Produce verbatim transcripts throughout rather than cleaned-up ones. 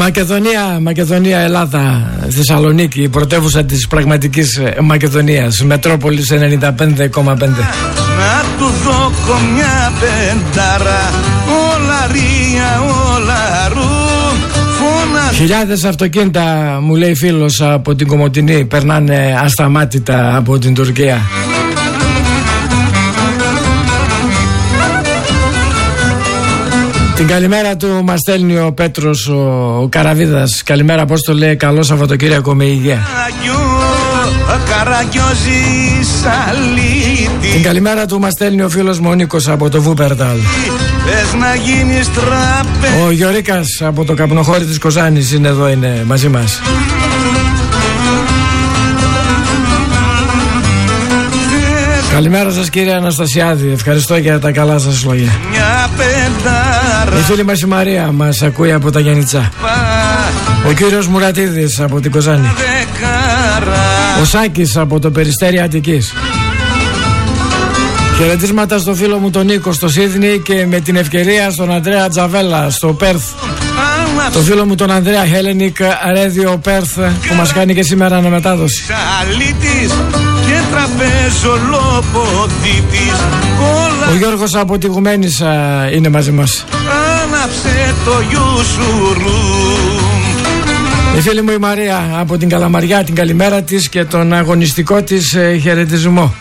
Μακεδονία, Μακεδονία, Ελλάδα, Θεσσαλονίκη, πρωτεύουσα της πραγματικής Μακεδονίας, Μετρόπολης ενενήντα πέντε κόμμα πέντε. Να του δώκω μια πεντάρα, όλα ρία, όλα ρου. Χιλιάδες αυτοκίνητα, μου λέει φίλος από την Κομοτηνή, περνάνε ασταμάτητα από την Τουρκία. Την καλημέρα του μας στέλνει ο Πέτρος ο, ο Καραβίδας. Καλημέρα, πώς το λέει, καλό Σαββατοκύριακο με υγεία. Την καλημέρα του μας στέλνει ο φίλος μου ο Νίκος από το Βούπερταλ. Ο Γιωρίκας από το καπνοχώρι της Κοζάνης είναι εδώ, είναι μαζί μας. Καλημέρα σας κύριε Αναστασιάδη, ευχαριστώ για τα καλά σας λόγια. Η φίλη μας η Μαρία μας ακούει από τα Γιαννιτσά. Ο κύριος Μουρατίδης από την Κοζάνη. Ο Σάκης από το Περιστέρι Αττικής. Χαιρετίσματα στο φίλο μου τον Νίκο στο Σίδνη και με την ευκαιρία στον Ανδρέα Τζαβέλα στο Πέρθ. Το φίλο μου τον Ανδρέα Χέλενικ Radio Πέρθ που μας κάνει και σήμερα αναμετάδοση. Ο Γιώργος από τη Γουμένισσα είναι μαζί μας. Η φίλη μου η Μαρία από την Καλαμαριά, την καλημέρα της και τον αγωνιστικό της ε, χαιρετισμό.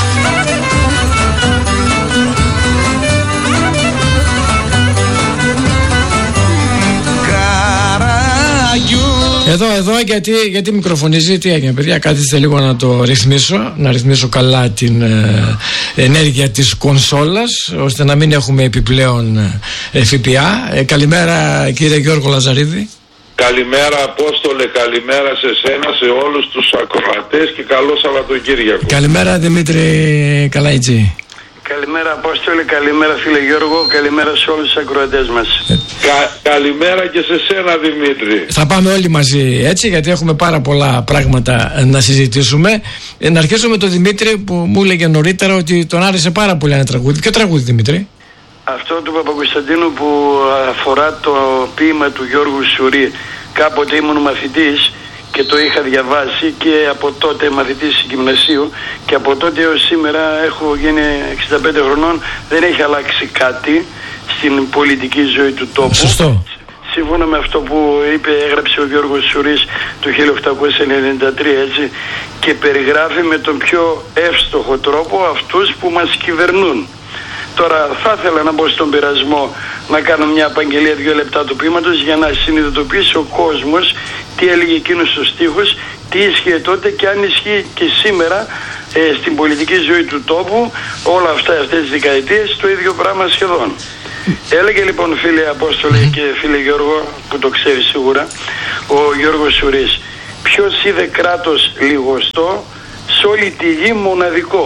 Εδώ, εδώ, γιατί, γιατί μικροφωνίζει, τι έγινε παιδιά, κάθιστε λίγο να το ρυθμίσω, να ρυθμίσω καλά την ε, ενέργεια της κονσόλας, ώστε να μην έχουμε επιπλέον ε, ΦΠΑ. Ε, καλημέρα κύριε Γιώργο Λαζαρίδη. Καλημέρα Απόστολε, καλημέρα σε σένα, σε όλους τους ακροατές και καλό Σαββατοκύριακο. Καλημέρα Δημήτρη Καλαϊτζή. Καλημέρα Απόστολε, καλημέρα φίλε Γιώργο, καλημέρα σε όλους τους ακροατές μας. Κα, καλημέρα και σε σένα Δημήτρη. Θα πάμε όλοι μαζί έτσι, γιατί έχουμε πάρα πολλά πράγματα να συζητήσουμε. Να αρχίσουμε με τον Δημήτρη που μου έλεγε νωρίτερα ότι τον άρεσε πάρα πολύ ένα τραγούδι. Ποιο τραγούδι Δημήτρη? Αυτό του Παπακοσταντίνου που αφορά το ποίημα του Γιώργου Σουρή. Κάποτε ήμουν μαθητής και το είχα διαβάσει και από τότε μαθητής γυμνασίου και από τότε έως σήμερα έχω γίνει εξήντα πέντε χρονών, δεν έχει αλλάξει κάτι στην πολιτική ζωή του τόπου. Σωστό. Σύμφωνα με αυτό που είπε, έγραψε ο Γιώργος Σουρής το χίλια οκτακόσια ενενήντα τρία έτσι, και περιγράφει με τον πιο εύστοχο τρόπο αυτούς που μας κυβερνούν. Τώρα θα ήθελα να μπω στον πειρασμό να κάνω μια απαγγελία δύο λεπτά του ποίηματος για να συνειδητοποιήσει ο κόσμος τι έλεγε εκείνος στους στίχους, τι ίσχυε τότε και αν ισχύει και σήμερα ε, στην πολιτική ζωή του τόπου, όλα αυτά αυτές τις δεκαετίες το ίδιο πράγμα σχεδόν. Έλεγε λοιπόν φίλε Απόστολε και φίλε Γιώργο, που το ξέρει σίγουρα, ο Γιώργος Σουρής, ποιος είδε κράτος λιγοστό, σε όλη τη γη μοναδικό,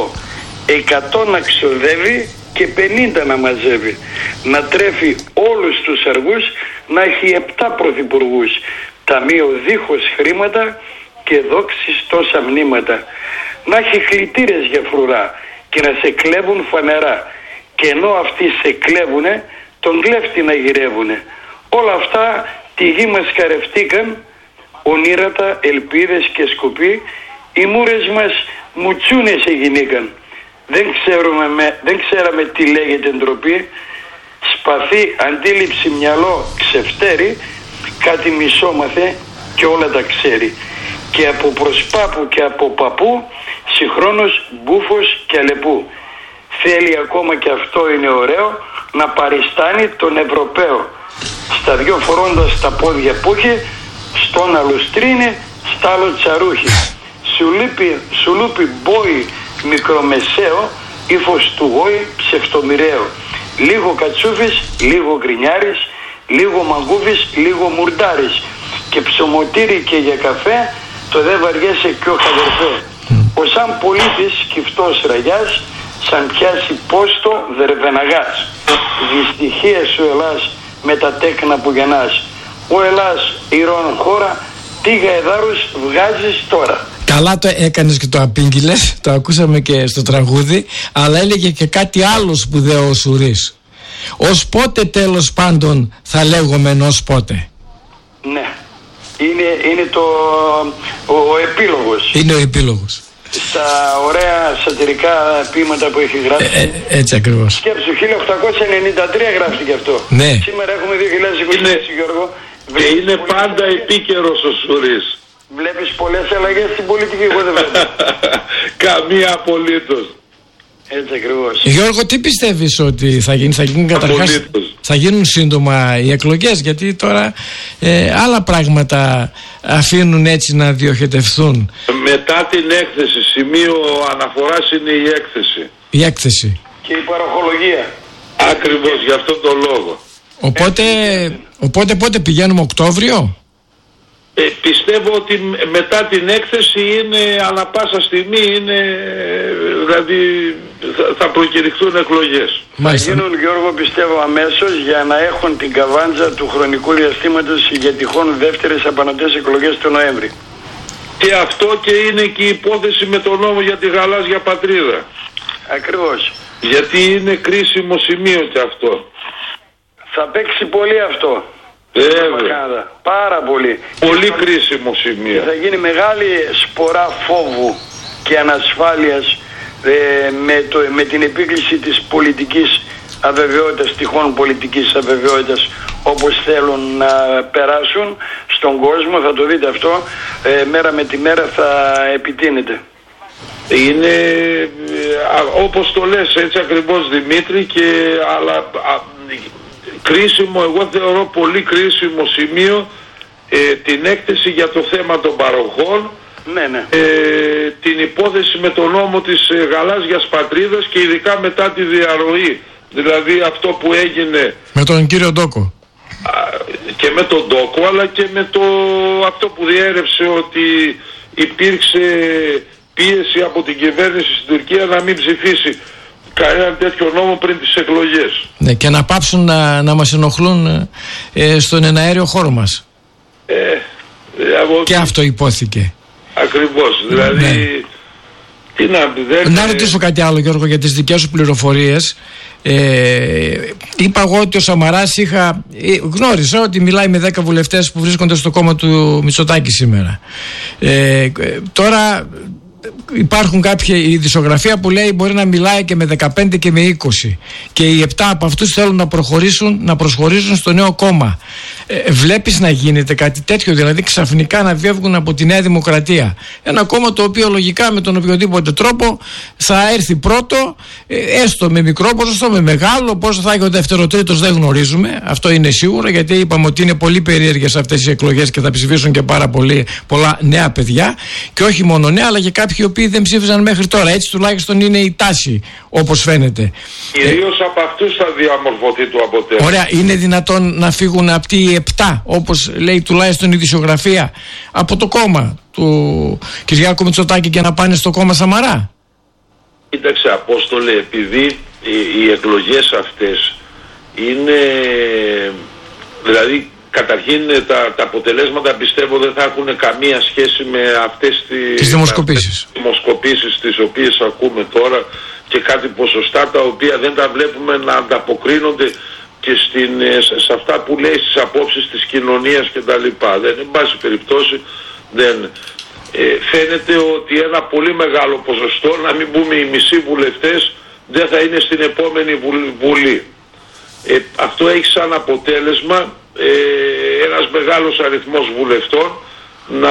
εκατό να ξοδεύει και πενήντα να μαζεύει, να τρέφει όλους τους αργούς, να έχει επτά πρωθυπουργούς, ταμείο δίχως χρήματα και δόξεις τόσα μνήματα, να έχει κλητήρες για φρουρά και να σε κλέβουν φανερά, και ενώ αυτοί σε κλέβουνε, τον κλέφτη να γυρεύουνε. Όλα αυτά τη γη μας καρευτήκαν, ονείρατα, ελπίδες και σκοποί, οι μούρες μας μουτσούνες εγινήκαν. Δεν, ξέρουμε με, δεν ξέραμε τι λέγεται ντροπή, σπαθί, αντίληψη, μυαλό, ξεφτέρι, κάτι μισόμαθε και όλα τα ξέρει. Και από προσπάπου και από παππού, συγχρόνως μπούφος και αλεπού. Θέλει ακόμα και αυτό είναι ωραίο, να παριστάνει τον Ευρωπαίο. Στα δυο φορώντας τα πόδια που έχει, στον αλουστρίνε, στ' άλλο τσαρούχι. Σου λείπει, σου λείπει μπόι μικρομεσαίο, ύφος του γόη ψευτομοιραίο. Λίγο κατσούφης, λίγο γκρινιάρης, λίγο μαγκούφης, λίγο μουρντάρης. Και ψωμοτήρι και για καφέ, το δε βαριέσαι κι ο χαδερφέ. Ο σαν πολίτης κυφτός ραγιάς, σαν πιάσει πόστο δερβεναγάς. Δυστυχία σου Ελλάς με τα τέκνα που γεννάς. Ο Ελλάς ηρών χώρα, τι γαεδάρους βγάζεις τώρα. Καλά το έκανες και το απήγγειλες, το ακούσαμε και στο τραγούδι, αλλά έλεγε και κάτι άλλο σπουδαίο ο Σουρής. Ως πότε τέλος πάντων θα λέγομεν ως πότε. Ναι. Είναι, είναι το, ο, ο επίλογος. Είναι ο επίλογος. Στα ωραία σατυρικά ποίηματα που έχει γράψει. Ε, ε, έτσι ακριβώς. Σκέψου, χίλια οκτακόσια ενενήντα τρία γράφτηκε αυτό. Ναι. Σήμερα έχουμε δύο χιλιάδες είκοσι έξι, Γιώργο. Και είναι πάντα επίκαιρος ο Σουρής. Βλέπεις πολλές αλλαγές στην πολιτική, εγώ δεν βλέπω. Καμία απολύτως. Έτσι ακριβώς. Γιώργο, τι πιστεύεις ότι θα γίνει? Θα γίνουν καταρχάς, θα γίνουν σύντομα οι εκλογές, γιατί τώρα ε, άλλα πράγματα αφήνουν έτσι να διοχετευθούν. Μετά την έκθεση, σημείο αναφοράς είναι η έκθεση. Η έκθεση. Και η παροχολογία. Ακριβώς, γι' αυτόν τον λόγο. Οπότε, οπότε πότε πηγαίνουμε, Οκτώβριο? Ε, πιστεύω ότι μετά την έκθεση είναι ανα πάσα στιγμή, είναι, δηλαδή θα, θα προκηρυχθούν εκλογές. Μάλιστα. Θα γίνουν, Γιώργο, πιστεύω αμέσως, για να έχουν την καβάντζα του χρονικού διαστήματος για τυχόν δεύτερες απανωτές εκλογές το Νοέμβρη. Και αυτό και είναι και η υπόθεση με τον νόμο για τη γαλάζια πατρίδα. Ακριβώς. Γιατί είναι κρίσιμο σημείο και αυτό. Θα παίξει πολύ αυτό. Βέβαια. Πάρα πολύ. Πολύ κρίσιμο σημείο. Θα γίνει μεγάλη σπορά φόβου και ανασφάλειας ε, με, το, με την επίκληση της πολιτικής αβεβαιότητας, τυχόν πολιτικής αβεβαιότητας, όπως θέλουν να περάσουν στον κόσμο. Θα το δείτε αυτό, ε, μέρα με τη μέρα θα επιτείνεται. Είναι ε, όπως το λες έτσι ακριβώς, Δημήτρη, και αλλά α, κρίσιμο, εγώ θεωρώ πολύ κρίσιμο σημείο ε, την έκθεση για το θέμα των παροχών, ναι, ναι. Ε, την υπόθεση με τον νόμο της ε, γαλάζιας πατρίδας και ειδικά μετά τη διαρροή, δηλαδή αυτό που έγινε με τον κύριο Ντόκο α, και με τον Ντόκο, αλλά και με το αυτό που διέρευσε ότι υπήρξε πίεση από την κυβέρνηση στην Τουρκία να μην ψηφίσει κανέναν τέτοιο νόμο πριν τις εκλογές. Ναι, και να πάψουν να, να μας ενοχλούν ε, στον εναέριο χώρο μας. Ε, από... Και αυτό υπόθηκε. Ακριβώς, δηλαδή... Ναι. Τι να, δεν... να ρωτήσω κάτι άλλο, Γιώργο, για τις δικές σου πληροφορίες. Ε, είπα εγώ ότι ο Σαμαράς είχα, γνώρισα ότι μιλάει με δέκα βουλευτές που βρίσκονται στο κόμμα του Μητσοτάκη σήμερα. Ε, τώρα... Υπάρχουν κάποια ειδησιογραφία που λέει μπορεί να μιλάει και με δεκαπέντε και με είκοσι, και οι επτά από αυτούς θέλουν να προχωρήσουν, να προσχωρήσουν στο νέο κόμμα. Ε, βλέπεις να γίνεται κάτι τέτοιο, δηλαδή ξαφνικά να βγαίνουν από τη Νέα Δημοκρατία, ένα κόμμα το οποίο λογικά με τον οποιοδήποτε τρόπο θα έρθει πρώτο, ε, έστω με μικρό ποσοστό, με μεγάλο πόσο θα έχει ο δεύτερο τρίτος δεν γνωρίζουμε, αυτό είναι σίγουρο, γιατί είπαμε ότι είναι πολύ περίεργες αυτές οι εκλογές και θα ψηφίσουν και πάρα πολύ, πολλά νέα παιδιά, και όχι μόνο νέα αλλά και κάποιοι οι οποίοι δεν ψήφισαν μέχρι τώρα. Έτσι τουλάχιστον είναι η τάση, όπως φαίνεται. Κυρίως ε, από αυτούς θα διαμορφωθεί το αποτέλεσμα. Ωραία, είναι δυνατόν να φύγουν αυτοί οι επτά, όπως λέει τουλάχιστον η ειδησιογραφία, από το κόμμα του Κυριάκου Μητσοτάκη και να πάνε στο κόμμα Σαμαρά? Κοίταξε, Απόστολε, επειδή οι, οι εκλογές αυτές είναι, δηλαδή καταρχήν τα, τα αποτελέσματα πιστεύω δεν θα έχουν καμία σχέση με αυτές τις, τις δημοσκοπήσεις. δημοσκοπήσεις τις οποίες ακούμε τώρα, και κάτι ποσοστά τα οποία δεν τα βλέπουμε να ανταποκρίνονται και στην, σε αυτά που λέει, στις απόψεις της κοινωνίας και τα λοιπά. Δεν, εν πάση περιπτώσει, δεν, ε, φαίνεται ότι ένα πολύ μεγάλο ποσοστό, να μην πούμε οι μισοί βουλευτές, δεν θα είναι στην επόμενη Βουλή. Ε, αυτό έχει σαν αποτέλεσμα ε, ένας μεγάλος αριθμός βουλευτών να,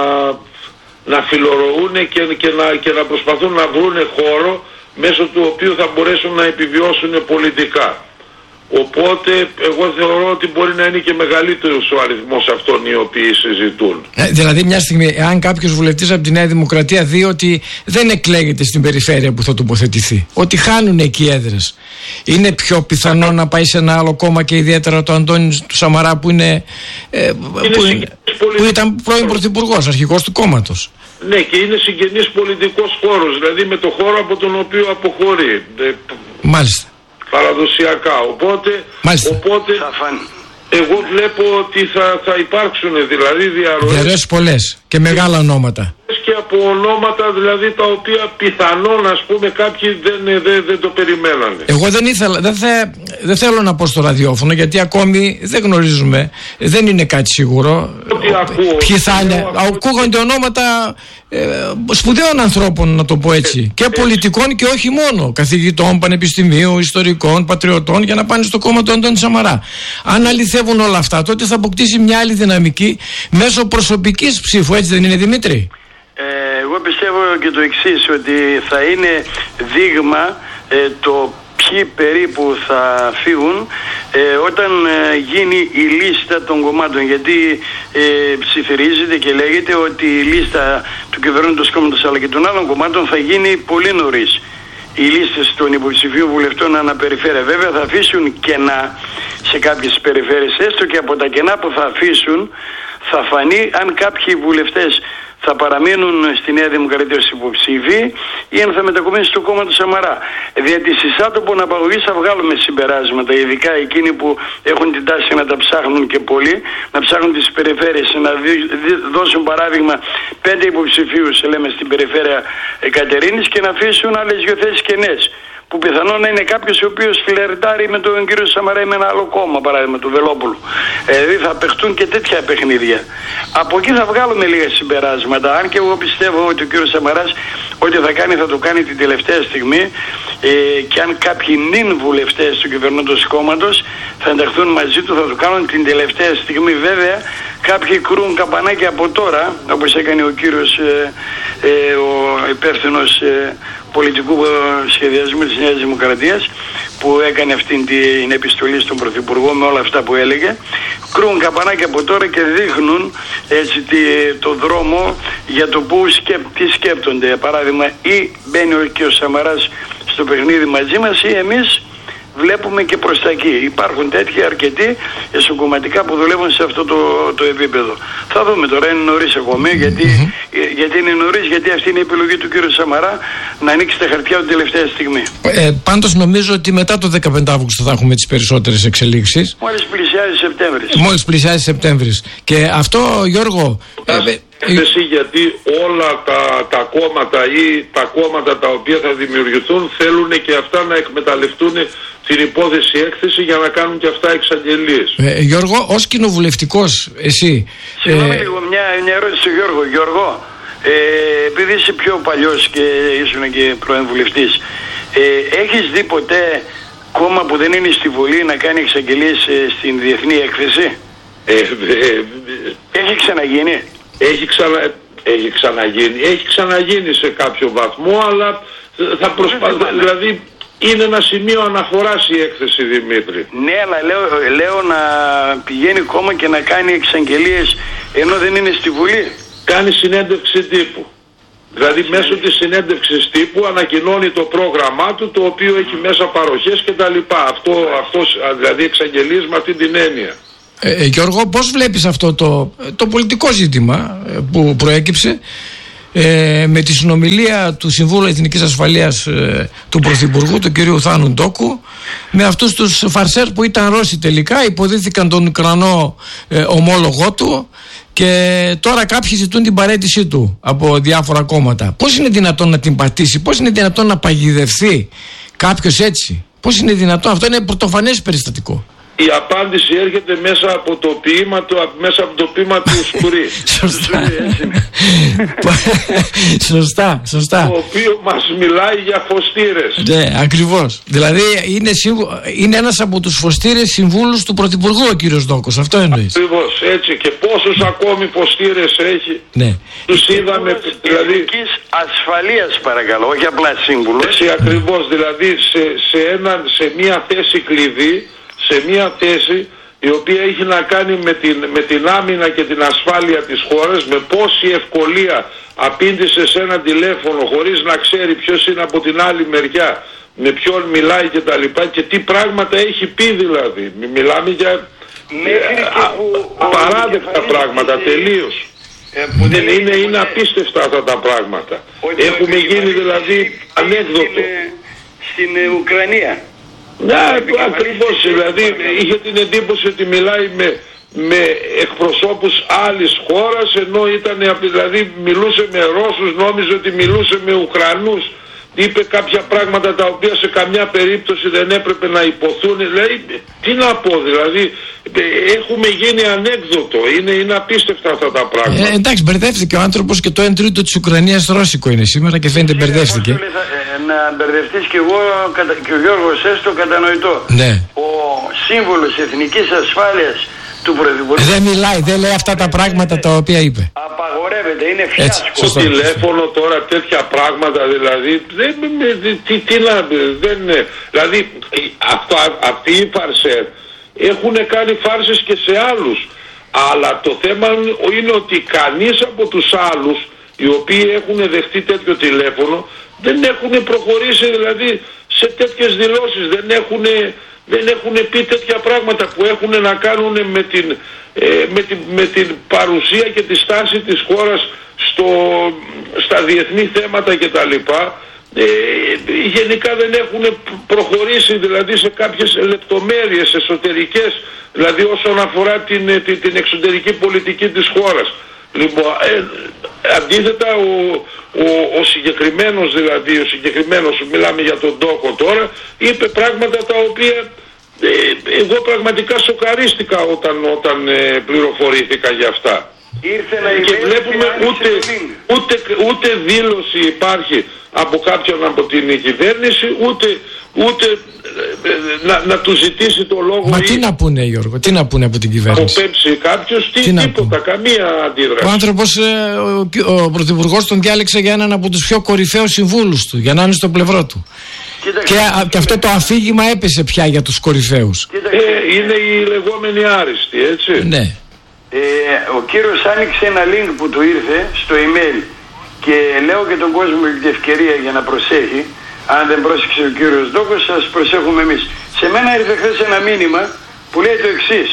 να φιλορροούν και, και, να, και να προσπαθούν να βρουν χώρο μέσω του οποίου θα μπορέσουν να επιβιώσουν πολιτικά. Οπότε εγώ θεωρώ ότι μπορεί να είναι και μεγαλύτερος ο αριθμός αυτών οι οποίοι συζητούν. Ε, δηλαδή μια στιγμή, αν κάποιος βουλευτής από τη Νέα Δημοκρατία δει ότι δεν εκλέγεται στην περιφέρεια που θα τοποθετηθεί, ότι χάνουν εκεί έδρες, είναι πιο πιθανό να πάει σε ένα άλλο κόμμα, και ιδιαίτερα το Αντώνη του Σαμαρά που είναι, ε, είναι που, είναι που ήταν πρώην πρωθυπουργός, αρχηγός του κόμματος. Ναι, και είναι συγγενής πολιτικός χώρος, δηλαδή με το χώρο από τον οποίο αποχωρεί. Μάλιστα. Παραδοσιακά. Οπότε, οπότε εγώ βλέπω ότι θα, θα υπάρξουν δηλαδή διαρροές. Διαρροές πολλές και μεγάλα ονόματα. Και από ονόματα δηλαδή τα οποία πιθανόν, ας πούμε, κάποιοι δεν, δεν, δεν το περιμένανε. Εγώ δεν ήθελα, δεν, θε, δεν θέλω να πω στο ραδιόφωνο, γιατί ακόμη δεν γνωρίζουμε, δεν είναι κάτι σίγουρο. ό,τι ακούω. Ποιοι θα είναι. Ακούγονται ονόματα ε, σπουδαίων ανθρώπων, να το πω έτσι. Ε, και έτσι. Πολιτικών και όχι μόνο. Καθηγητών, πανεπιστημίου, ιστορικών, πατριωτών, για να πάνε στο κόμμα του Αντώνη Σαμαρά. Αν αληθεύουν όλα αυτά, τότε θα αποκτήσει μια άλλη δυναμική μέσω προσωπικής ψήφου. Έτσι δεν είναι, Δημήτρη? Ε, εγώ πιστεύω και το εξής, ότι θα είναι δείγμα ε, το ποιοι περίπου θα φύγουν ε, όταν ε, γίνει η λίστα των κομμάτων, γιατί ε, ψιθυρίζεται και λέγεται ότι η λίστα του κυβερνώντος κόμματος αλλά και των άλλων κομμάτων θα γίνει πολύ νωρίς. Οι λίστες των υποψηφίων βουλευτών αναπεριφέρεια βέβαια θα αφήσουν κενά σε κάποιες περιφέρειες, έστω και από τα κενά που θα αφήσουν θα φανεί αν κάποιοι βουλευτές θα παραμείνουν στη Νέα Δημοκρατία ως υποψήφοι ή αν θα μετακομίσουν στο κόμμα του Σαμαρά. Διότι στις άτομων απαγωγής θα βγάλουμε συμπεράσματα, ειδικά εκείνοι που έχουν την τάση να τα ψάχνουν και πολύ, να ψάχνουν τις περιφέρειες, να δώσουν παράδειγμα πέντε υποψηφίους, λέμε, στην περιφέρεια Κατερίνης και να αφήσουν άλλες δύο θέσεις κενές. Που πιθανόν να είναι κάποιος ο οποίος φλερτάρει με τον κύριο Σαμαρά ή με ένα άλλο κόμμα, παράδειγμα του Βελόπουλου. Ε, δηλαδή θα παιχτούν και τέτοια παιχνίδια. Από εκεί θα βγάλουμε λίγα συμπεράσματα. Αν και εγώ πιστεύω ότι ο κύριος Σαμαράς ό,τι θα κάνει θα το κάνει την τελευταία στιγμή ε, και αν κάποιοι νυν βουλευτές του κυβερνώντος κόμματος θα ενταχθούν μαζί του, θα το κάνουν την τελευταία στιγμή. Βέβαια κάποιοι κρούν καπανάκια από τώρα, όπως έκανε ο κύριος ε, ε, ο υπεύθυνος ε, πολιτικού σχεδιασμού της Νέας Δημοκρατίας που έκανε αυτήν την επιστολή στον Πρωθυπουργό με όλα αυτά που έλεγε, κρούν καπανάκια από τώρα και δείχνουν έτσι το δρόμο για το που σκέπ, τι σκέπτονται. Παράδειγμα, ή μπαίνει και ο Σαμαράς στο παιχνίδι μαζί μας ή εμείς βλέπουμε και προς τα εκεί. Υπάρχουν τέτοιοι αρκετοί εσωκομματικά που δουλεύουν σε αυτό το, το επίπεδο. Θα δούμε τώρα, είναι νωρίς ακόμη, γιατί, mm-hmm. γιατί είναι νωρίς, γιατί αυτή είναι η επιλογή του κύριου Σαμαρά να ανοίξει τα χαρτιά την τελευταία στιγμή. Ε, πάντως νομίζω ότι μετά το δεκαπέντε Αύγουστο θα έχουμε τις περισσότερες εξελίξεις. Μόλις πλησιάζει Σεπτέμβρης. Μόλις πλησιάζει Σεπτέμβρης. Και αυτό, Γιώργο... Εσύ, γιατί όλα τα, τα κόμματα ή τα κόμματα τα οποία θα δημιουργηθούν θέλουν και αυτά να εκμεταλλευτούν την υπόθεση έκθεση για να κάνουν και αυτά εξαγγελίες. Ε, Γιώργο, ως κοινοβουλευτικός, εσύ... Συγγνώμη ε... λίγο, μια, μια ερώτηση στον Γιώργο. Γιώργο, ε, επειδή είσαι πιο παλιός και ήσουν και πρώην βουλευτής, ε, έχεις δει ποτέ κόμμα που δεν είναι στη Βουλή να κάνει εξαγγελίες ε, στην διεθνή έκθεση? Ε, ε, ε, Έχει ξαναγίνει? Έχει, ξανα... έχει ξαναγίνει, έχει ξαναγίνει σε κάποιο βαθμό, αλλά θα προσπαθήσω, δηλαδή είναι ένα σημείο αναφοράς η έκθεση, Δημήτρη. Ναι, αλλά λέω, λέω να πηγαίνει κόμμα και να κάνει εξαγγελίες ενώ δεν είναι στη Βουλή. Κάνει συνέντευξη τύπου. Δηλαδή Ά, μέσω της συνέντευξης τύπου ανακοινώνει το πρόγραμμά του, το οποίο έχει μέσα παροχές και τα λοιπά. Αυτό, αυτό, δηλαδή εξαγγελίες με αυτή την έννοια. Ε, Γιώργο, πώς βλέπεις αυτό το, το πολιτικό ζήτημα που προέκυψε ε, με τη συνομιλία του Συμβούλου Εθνικής Ασφαλείας ε, του Πρωθυπουργού, του κυρίου Θάνου Ντόκου, με αυτούς τους φαρσέρ που ήταν Ρώσοι τελικά, υποδίθηκαν τον Ουκρανό ε, ομόλογό του και τώρα κάποιοι ζητούν την παραίτησή του από διάφορα κόμματα. Πώς είναι δυνατόν να την πατήσει, πώς είναι δυνατόν να παγιδευθεί κάποιος έτσι? Πώς είναι δυνατόν? Αυτό είναι πρωτοφανές περιστατικό. Η απάντηση έρχεται μέσα από το ποίημα του, μέσα από το ποίημα του Σκουρί. Σωστά. Σωστά, σωστά. Το οποίο μας μιλάει για φωστήρες. Ναι, ακριβώς. Δηλαδή είναι, συμβου... είναι ένας από τους φωστήρες συμβούλους του Πρωθυπουργού ο κύριος Ντόκος. Αυτό εννοείς? Ακριβώς, έτσι. Και πόσους ακόμη φωστήρες έχει? Ναι. Τους είδαμε, δηλαδή... Εθνικής ασφαλείας, παρακαλώ, όχι απλά σύμβουλος. Έτσι ακριβώς, δηλαδή σε, σε, ένα, σε μια θέση κλειδί, σε μια θέση η οποία έχει να κάνει με την, με την άμυνα και την ασφάλεια της χώρας, με πόση ευκολία απήντησε σε ένα τηλέφωνο χωρίς να ξέρει ποιος είναι από την άλλη μεριά, με ποιον μιλάει και τα λοιπά, και τι πράγματα έχει πει δηλαδή. Μιλάμε για απαράδεκτα πράγματα τελείως. Ε, δεν είναι, είναι απίστευτα αυτά τα πράγματα. Έχουμε γίνει δηλαδή ανέκδοτο. Στην Ουκρανία. Ναι, ακριβώς, δηλαδή είχε την εντύπωση ότι μιλάει με, με εκπροσώπους άλλης χώρας, ενώ ήταν, δηλαδή μιλούσε με Ρώσους, νόμιζε ότι μιλούσε με Ουκρανούς. είπε κάποια πράγματα τα οποία σε καμιά περίπτωση δεν έπρεπε να υποθούν. Δηλαδή, τι να πω, δηλαδή, έχουμε γίνει ανέκδοτο. Είναι, είναι απίστευτα αυτά τα πράγματα. Ε, εντάξει, μπερδεύτηκε ο άνθρωπος και το ένα τρίτο της Ουκρανίας ρώσικο είναι σήμερα και φαίνεται μπερδεύτηκε. Ε, να μπερδευτείς και εγώ και ο Γιώργος έστω κατανοητό. Ναι. Ο σύμβολος εθνικής ασφάλειας του Πρωθυπουργού δεν μιλάει, δεν λέει αυτά τα πράγματα τα οποία είπε. Απαγορεύεται, είναι φιάσκο. Στο τηλέφωνο τώρα τέτοια πράγματα, δηλαδή, δεν, τι, τι να, δεν, δηλαδή, αυτό, αυτοί οι φαρσέρ έχουν κάνει φάρσες και σε άλλους, αλλά το θέμα είναι ότι κανείς από τους άλλους, οι οποίοι έχουν δεχτεί τέτοιο τηλέφωνο, δεν έχουν προχωρήσει δηλαδή σε τέτοιες δηλώσεις, δεν έχουν... δεν έχουν πει τέτοια πράγματα που έχουν να κάνουν με την, ε, με την, με την παρουσία και τη στάση της χώρας στο, στα διεθνή θέματα κτλ. Ε, γενικά δεν έχουν προχωρήσει δηλαδή σε κάποιες λεπτομέρειες εσωτερικές, δηλαδή όσον αφορά την, την, την εξωτερική πολιτική της χώρας. Λοιπόν, ε, αντίθετα ο, ο, ο συγκεκριμένος δηλαδή, ο συγκεκριμένος, μιλάμε για τον Ντόκο τώρα, είπε πράγματα τα οποία ε, εγώ πραγματικά σοκαρίστηκα όταν, όταν ε, πληροφορήθηκα για αυτά. Ήρθε να και βλέπουμε και ούτε, ούτε, ούτε δήλωση υπάρχει από κάποιον από την κυβέρνηση, ούτε, ούτε να, να του ζητήσει το λόγο. Μα ή... τι να πούνε, Γιώργο, τι να πούνε από την κυβέρνηση. Αποπέμψει κάποιος, τι, τι τίποτα, καμία αντίδραση. Ο άνθρωπος, ο, ο πρωθυπουργός τον διάλεξε για έναν από τους πιο κορυφαίους συμβούλους του, για να είναι στο πλευρό του. Κοίταξε, και, α, και αυτό το αφήγημα έπεσε πια για τους κορυφαίους. Ε, είναι οι λεγόμενοι άριστοι, έτσι. Ναι. Ε, ο κύριος άνοιξε ένα link που του ήρθε στο email και λέω και τον κόσμο την ευκαιρία για να προσέχει. Αν δεν πρόσεξε ο κύριος Ντόκος, σας προσέχουμε εμείς. Σε μένα ήρθε χθες ένα μήνυμα που λέει το εξής.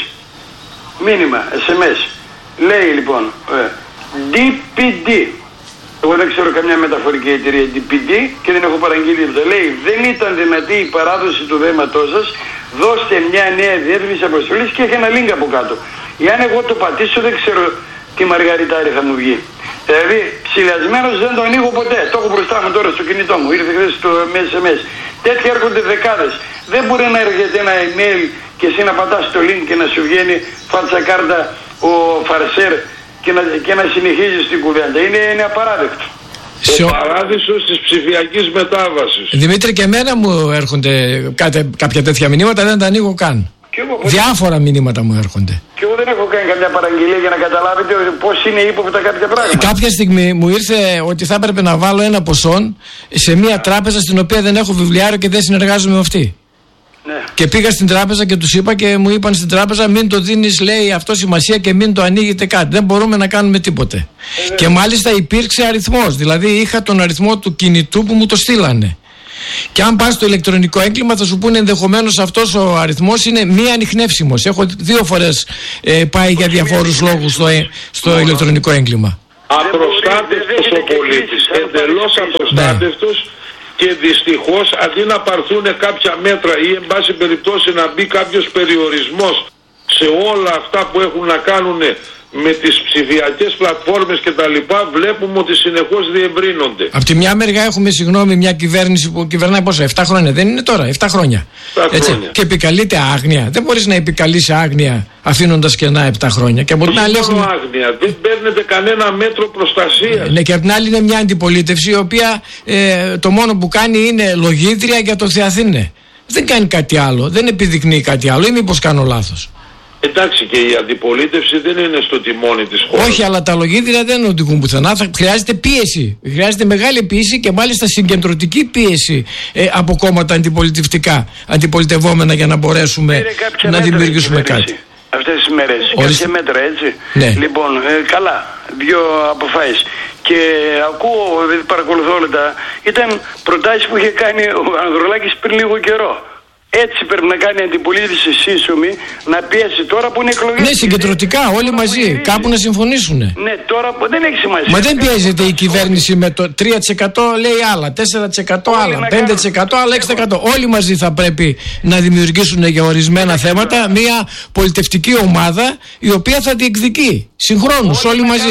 Μήνυμα, ες εμ ες. Λέει λοιπόν ε, ντι πι ντι. Εγώ δεν ξέρω καμιά μεταφορική εταιρεία ντι πι ντι και δεν έχω παραγγείλει αυτό. Λέει, δεν ήταν δυνατή η παράδοση του δέματός σας. Δώστε μια νέα διεύθυνση αποστολής και έχει ένα link από κάτω. Εάν εγώ το πατήσω δεν ξέρω τι μαργαριτάρι θα μου βγει. Δηλαδή ψηλιασμένος δεν το ανοίγω ποτέ. Το έχω μπροστά μου τώρα στο κινητό μου. Ήρθε χθες στο ες εμ ες. Τέτοιοι έρχονται δεκάδες. Δεν μπορεί να έρχεται ένα email και εσύ να πατάς το link και να σου βγαίνει φάτσα κάρτα ο φαρσέρ και να, και να συνεχίζεις την κουβέντα. Είναι, είναι απαράδεκτο. Ο παράδεισος της ψηφιακής μετάβασης. Δημήτρη, και εμένα μου έρχονται κάτι, κάποια τέτοια μηνύματα, δεν τα ανοίγω καν. Εγώ, διάφορα μηνύματα μου έρχονται. Και εγώ δεν έχω κάνει καμιά παραγγελία για να καταλάβετε πώς είναι ύποπτα κάποια πράγματα. Κάποια στιγμή μου ήρθε ότι θα έπρεπε να βάλω ένα ποσό σε μια τράπεζα στην οποία δεν έχω βιβλιάριο και δεν συνεργάζομαι με αυτή. Ναι. Και πήγα στην τράπεζα και τους είπα και μου είπαν στην τράπεζα, μην το δίνεις, λέει, αυτό σημασία και μην το ανοίγετε κάτι. Δεν μπορούμε να κάνουμε τίποτε. Ε, και μάλιστα υπήρξε αριθμός. Δηλαδή είχα τον αριθμό του κινητού που μου το στείλανε. Και αν πας στο ηλεκτρονικό έγκλημα θα σου πούνε ενδεχομένως αυτός ο αριθμός είναι μη ανιχνεύσιμος. Έχω δύο φορές ε, πάει για διαφόρους λόγους στο, ε, στο ηλεκτρονικό έγκλημα. Απροστάτευτος ο πολίτης, εντελώς απροστάτευτος. Και δυστυχώς αντί να πάρθουν κάποια μέτρα ή εν πάση περιπτώσει να μπει κάποιος περιορισμός σε όλα αυτά που έχουν να κάνουν με τις ψηφιακές πλατφόρμες και τα λοιπά, βλέπουμε ότι συνεχώς διευρύνονται. Από τη μια μεριά έχουμε, συγγνώμη, μια κυβέρνηση που κυβερνάει πόσο, εφτά χρόνια, δεν είναι τώρα, εφτά χρόνια. εφτά χρόνια. Και επικαλείται άγνοια. Δεν μπορείς να επικαλείς άγνοια αφήνοντας κενά εφτά χρόνια. Και από την άλλη έχουμε... άγνοια, δεν παίρνετε κανένα μέτρο προστασίας. Ναι, και από την άλλη είναι μια αντιπολίτευση η οποία ε, το μόνο που κάνει είναι λογίδρια για το Θεαθήνε. Δεν κάνει κάτι άλλο, δεν επιδεικνύει κάτι άλλο, ή μήπως κάνω λάθος. Εντάξει, και η αντιπολίτευση δεν είναι στο τιμόνι της χώρας. Όχι, αλλά τα λογίδρια δεν οδηγούν πουθενά. Θα χρειάζεται πίεση. Χρειάζεται μεγάλη πίεση και μάλιστα συγκεντρωτική πίεση ε, από κόμματα αντιπολιτευτικά, αντιπολιτευόμενα, για να μπορέσουμε να δημιουργήσουμε κάτι. Αυτές τις μέρες, κάποια μέτρα, έτσι. Ναι. Λοιπόν, ε, καλά, δύο αποφάσεις. Και ακούω, δηλαδή παρακολουθώ όλα τα... Ήταν προτάσεις που είχε κάνει ο Ανδρουλάκης πριν λίγο καιρό. Έτσι πρέπει να κάνει αντιπολίτευση σύσσωμη, να πιέσει τώρα που είναι εκλογές. Ναι, συγκεντρωτικά, όλοι μαζί, κάπου να συμφωνήσουν. Ναι, τώρα που δεν έχει σημασία. Μα δεν πιέζεται η κυβέρνηση με το τρία τοις εκατό λέει άλλα, τέσσερα τοις εκατό άλλα, πέντε τοις εκατό άλλα, έξι τοις εκατό. Όλοι μαζί θα πρέπει να δημιουργήσουν για ορισμένα θέματα μια πολιτευτική ομάδα η οποία θα διεκδικεί συγχρόνως όλοι μαζί.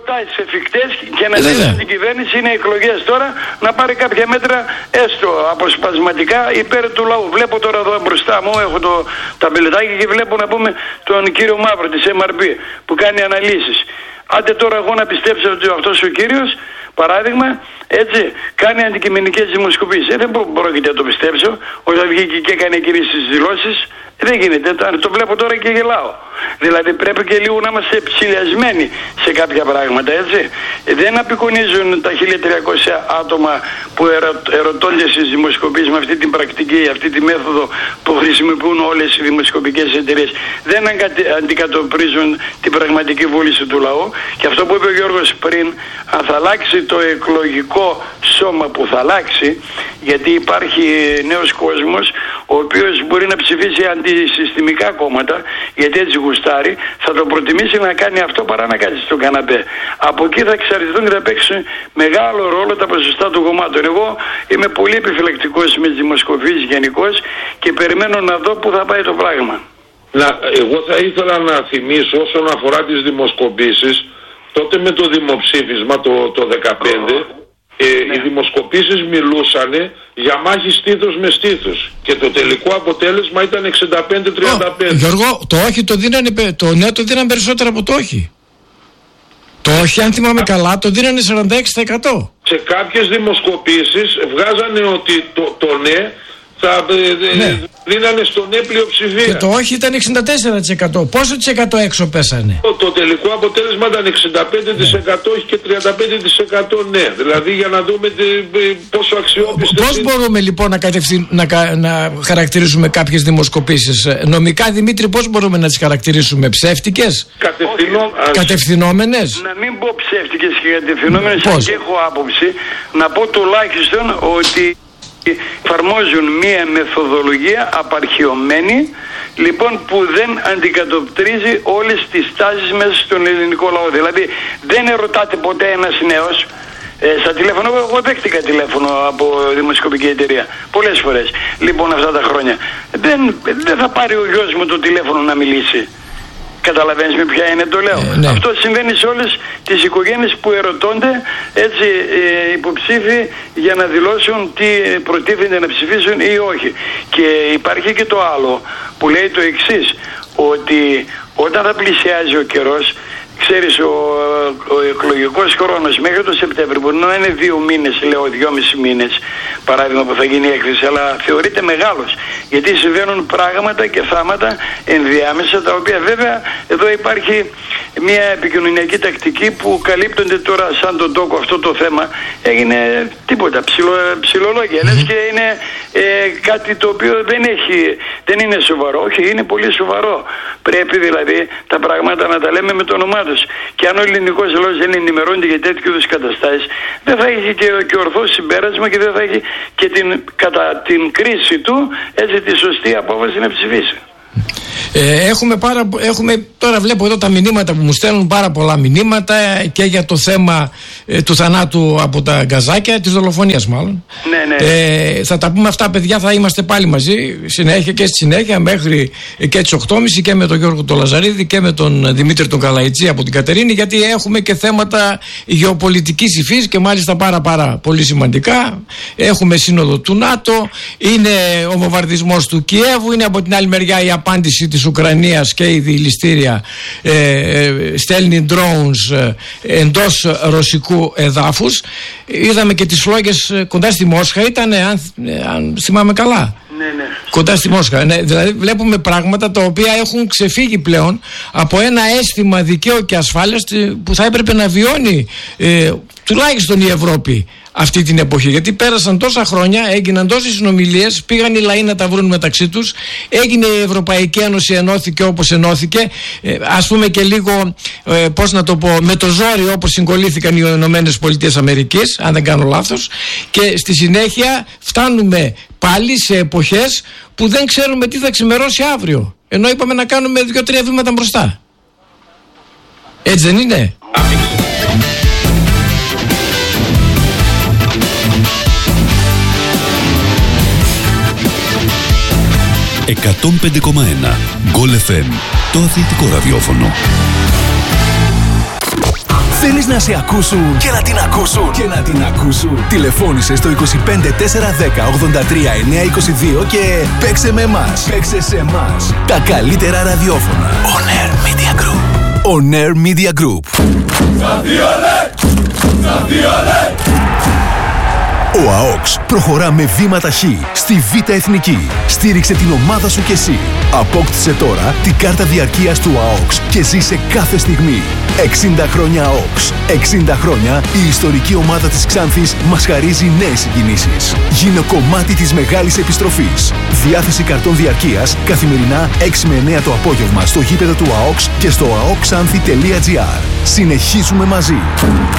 προτάσεις εφικτές και να δει στην κυβέρνηση, είναι εκλογές τώρα, να πάρει κάποια μέτρα έστω αποσπασματικά υπέρ του λαού. Βλέπω τώρα εδώ μπροστά μου, έχω το ταμπελετάκι και βλέπω να πούμε τον κύριο Μαύρο της εμ αρ πι που κάνει αναλύσεις. Άντε τώρα εγώ να πιστέψω ότι αυτός ο κύριος, παράδειγμα, έτσι, κάνει αντικειμενικές δημοσκοπήσεις. Ε, δεν πρόκειται να το πιστέψω, όταν βγήκε και έκανε εκείνες τις δηλώσεις. Δεν γίνεται, το βλέπω τώρα και γελάω. Δηλαδή πρέπει και λίγο να είμαστε ψηλιασμένοι σε κάποια πράγματα, έτσι. Δεν απεικονίζουν τα χίλια τριακόσια άτομα που ερω, ερωτώνται στις δημοσκοπήσεις με αυτή την πρακτική, αυτή τη μέθοδο που χρησιμοποιούν όλες οι δημοσκοπικές εταιρείες. Δεν αντικατοπτρίζουν την πραγματική βούληση του λαού. Και αυτό που είπε ο Γιώργος πριν, αν θα αλλάξει το εκλογικό σώμα που θα αλλάξει, γιατί υπάρχει νέος κόσμος ο οποίος μπορεί να ψηφίσει αντισυστημικά κόμματα, γιατί έτσι γουστάρει, θα το προτιμήσει να κάνει αυτό παρά να κάτσει στον καναπέ. Από εκεί θα εξαρτηθούν και θα παίξουν μεγάλο ρόλο τα ποσοστά των κομμάτων. Εγώ είμαι πολύ επιφυλακτικός με τις δημοσκοπήσεις γενικώς και περιμένω να δω πού θα πάει το πράγμα. Να, εγώ θα ήθελα να θυμίσω όσον αφορά τις δημοσκοπήσεις, τότε με το δημοψήφισμα το, το δεκαπέντε, oh. Ε, ναι. Οι δημοσκοπήσεις μιλούσαν για μάχη στήθος με στήθος και το τελικό αποτέλεσμα ήταν εξήντα πέντε τριάντα πέντε. Oh, Γιώργο, το όχι το δίνανε, το ναι το δίνανε περισσότερο από το όχι. Το όχι, αν θυμάμαι καλά, το δίνανε σαράντα έξι τοις εκατό. Σε κάποιες δημοσκοπήσεις βγάζανε ότι το, το ναι θα ναι. δίνανε στο ναι πλειοψηφία. Και το όχι ήταν εξήντα τέσσερα τοις εκατό. Πόσο τοις εκατό έξω πέσανε? Το, το τελικό αποτέλεσμα ήταν εξήντα πέντε τοις εκατό όχι και τριάντα πέντε τοις εκατό ναι. Δηλαδή για να δούμε τι, πόσο αξιόπιστες. Πώς είναι... μπορούμε λοιπόν να, κατευθυν, να, να χαρακτηρίσουμε κάποιες δημοσκοπήσεις? Νομικά, Δημήτρη, πώς μπορούμε να τις χαρακτηρίσουμε? Ψεύτικες? Κατευθυνό... Κατευθυνόμενες? Να μην πω ψεύτικες και κατευθυνόμενες, και έχω άποψη να πω τουλάχιστον ότι εφαρμόζουν μία μεθοδολογία απαρχιωμένη, λοιπόν, που δεν αντικατοπτρίζει όλες τις τάσεις μέσα στον ελληνικό λαό. Δηλαδή δεν ερωτάται ποτέ ένας νέος ε, στα τηλέφωνα. Εγώ δέχτηκα τηλέφωνο από δημοσκοπική εταιρεία πολλές φορές, λοιπόν, αυτά τα χρόνια. Δεν, δεν θα πάρει ο γιος μου το τηλέφωνο να μιλήσει. Καταλαβαίνεις με ποια είναι, το λέω. Ε, ναι. Αυτό συμβαίνει σε όλες τις οικογένειες που ερωτώνται, έτσι, ε, υποψήφοι για να δηλώσουν τι προτίθενται να ψηφίσουν ή όχι. Και υπάρχει και το άλλο που λέει το εξής, ότι όταν θα πλησιάζει ο καιρός, ξέρεις, ο, ο εκλογικός χρόνος μέχρι το Σεπτέμβριο μπορεί να είναι δύο μήνες, λέω δυόμισι μήνες, παράδειγμα, που θα γίνει η έκθεση, αλλά θεωρείται μεγάλος, γιατί συμβαίνουν πράγματα και θάματα ενδιάμεσα, τα οποία βέβαια εδώ υπάρχει μια επικοινωνιακή τακτική που καλύπτονται τώρα σαν τον τόκο. Αυτό το θέμα έγινε τίποτα, ψιλο, ψιλολόγια, λες και είναι ε, κάτι το οποίο δεν, έχει, δεν είναι σοβαρό. Όχι, είναι πολύ σοβαρό. Πρέπει δηλαδή τα πράγματα να τα λέμε με το όνομά τους. Και αν ο ελληνικός λαός δεν ενημερώνεται για τέτοιου είδους καταστάσεις, δεν θα έχει και, και ορθό συμπέρασμα και δεν θα έχει και την, κατά την κρίση του, έτσι, τη σωστή απόφαση να ψηφίσει. Ε, έχουμε, πάρα, έχουμε τώρα βλέπω εδώ τα μηνύματα που μου στέλνουν, πάρα πολλά μηνύματα και για το θέμα ε, του θανάτου από τα γκαζάκια, της δολοφονίας μάλλον. Ναι, ναι. Ε, θα τα πούμε αυτά, παιδιά, θα είμαστε πάλι μαζί συνέχεια και στη συνέχεια μέχρι και τις οκτώ και μισή και με τον Γιώργο τον Λαζαρίδη και με τον Δημήτρη τον Καλαϊτζή από την Κατερίνη, γιατί έχουμε και θέματα γεωπολιτικής υφής και μάλιστα πάρα πάρα πολύ σημαντικά. Έχουμε σύνοδο του ΝΑΤΟ, είναι ο βομβαρδισμός του Κιέβου, είναι από την άλλη μεριά η απάντηση της Ουκρανίας και η δηληστήρια ε, ε, στέλνει drones ε, εντός ρωσικού εδάφους. Είδαμε και τις φλόγες ε, κοντά στη Μόσχα, ήταν, αν, ε, αν θυμάμαι καλά. Ναι, ναι. Κοντά στη Μόσχα. Ναι, δηλαδή βλέπουμε πράγματα τα οποία έχουν ξεφύγει πλέον από ένα αίσθημα δικαίου και ασφάλειας που θα έπρεπε να βιώνει ε, τουλάχιστον η Ευρώπη αυτή την εποχή. Γιατί πέρασαν τόσα χρόνια, έγιναν τόσες συνομιλίες, πήγαν οι λαοί να τα βρουν μεταξύ τους, έγινε η Ευρωπαϊκή Ένωση, ενώθηκε όπως ενώθηκε, ε, ας πούμε και λίγο, ε, πώς να το πω, με το ζόρι όπως συγκολήθηκαν οι Ηνωμένες Πολιτείες Αμερικής, αν δεν κάνω λάθος, και στη συνέχεια φτάνουμε πάλι σε εποχές που δεν ξέρουμε τι θα ξημερώσει αύριο. Ενώ είπαμε να κάνουμε δύο-τρία βήματα μπροστά. Έτσι δεν είναι? εκατόν πέντε κόμμα ένα Γκολ εφ εμ, το αθλητικό ραδιόφωνο. Θέλεις να σε ακούσουν και να την ακούσουν και να την ακούσουν. Τηλεφώνησε στο είκοσι πέντε τετρακόσια δέκα ογδόντα τρία εννιακόσια είκοσι δύο και παίξε με εμάς. Παίξε σε εμάς. Τα καλύτερα ραδιόφωνα. On Air Media Group. On Air Media Group. Ο ΑΟΚΣ προχωρά με βήμα ταχύ στη Β' Εθνική. Στήριξε την ομάδα σου κι εσύ. Απόκτησε τώρα την κάρτα διαρκείας του ΑΟΚΣ και ζήσε κάθε στιγμή. εξήντα χρόνια ΑΟΚΣ. εξήντα χρόνια η ιστορική ομάδα της Ξάνθης μας χαρίζει νέες συγκινήσεις. Γίνε κομμάτι της μεγάλης επιστροφής. Διάθεση καρτών διαρκείας καθημερινά έξι με εννέα το απόγευμα στο γήπεδο του ΑΟΚΣ και στο αοκξάνθη τελεία τζι άρ. Συνεχίζουμε μαζί.